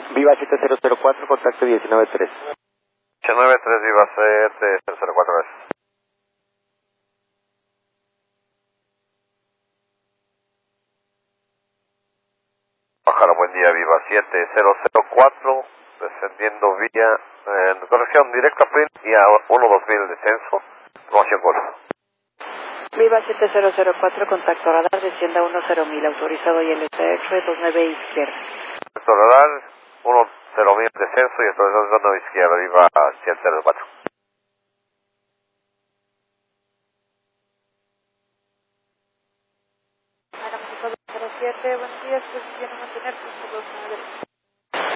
Viva 7004, contacto 193. 893 Viva 7004, gracias. Pájaro, buen día, Viva 7004, descendiendo vía, corrección, directa Print y a 12000 descenso, promoción Golf. Viva 7004, contacto radar, descienda 10000, autorizado y LTX 29 izquierda. Contacto radar, 10000 descenso y entonces dando izquierda, Viva 704. 07, buenos días, posición a mantener, por favor,